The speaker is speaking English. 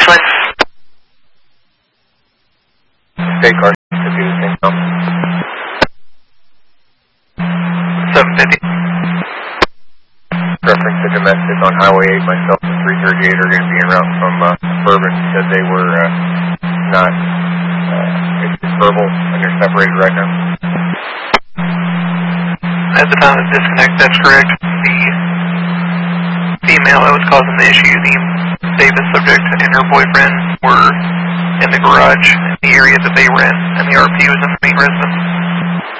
Twin. State car to do the same thing. 750. Reference to domestic on Highway 8, myself and 338 are going to be en route from Bourbon because they were not verbal and they're separated right now. At the time of disconnect, that's correct. The female that was causing the issue, the Davis subject and her boyfriend were in the garage in the area that they were in, and the RP was in the main residence.